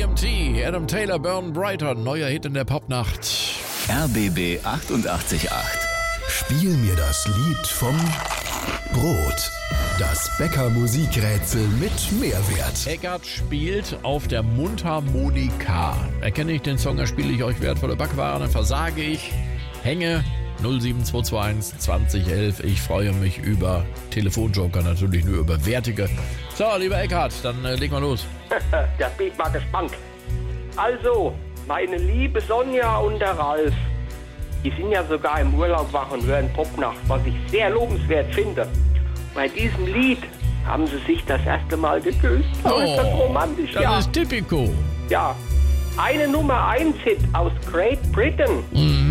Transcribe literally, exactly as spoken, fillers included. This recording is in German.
M T, Adam Taylor, Burn Brighter, neuer Hit in der Popnacht. R B B achtundachtzig Komma acht. Spiel mir das Lied vom Brot. Das Bäcker-Musikrätsel mit Mehrwert. Eckart spielt auf der Mundharmonika. Erkenne ich den Song, erspiele ich euch wertvolle Backwaren, dann versage ich, hänge null sieben zwei zwei eins zwanzig elf. Ich freue mich über Telefonjoker, natürlich nur über wertige. So, lieber Eckart, dann äh, leg mal los. Der Beat mal gespannt. Also, meine liebe Sonja und der Ralf, die sind ja sogar im Urlaub wach und hören Popnacht, was ich sehr lobenswert finde. Bei diesem Lied haben sie sich das erste Mal geküsst. Oh, ist das romantisch, das ja. ist typico. Ja, eine Nummer eins Hit aus Great Britain. Mhm.